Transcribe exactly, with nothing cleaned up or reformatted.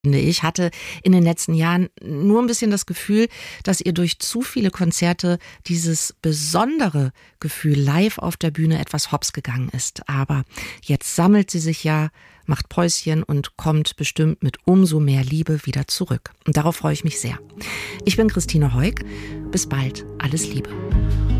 Ich hatte in den letzten Jahren nur ein bisschen das Gefühl, dass ihr durch zu viele Konzerte dieses besondere Gefühl live auf der Bühne etwas hops gegangen ist. Aber jetzt sammelt sie sich ja, macht Päuschen und kommt bestimmt mit umso mehr Liebe wieder zurück. Und darauf freue ich mich sehr. Ich bin Christine Heuk. Bis bald. Alles Liebe.